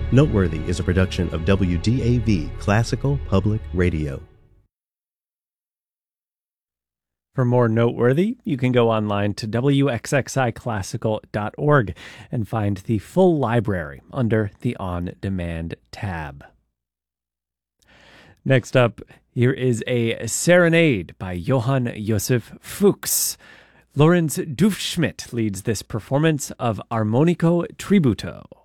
Noteworthy is a production of WDAV Classical Public Radio. For more Noteworthy, you can go online to wxxiclassical.org and find the full library under the On Demand tab. Next up, here is a serenade by Johann Josef Fuchs. Lorenz Dufschmidt leads this performance of Armonico Tributo.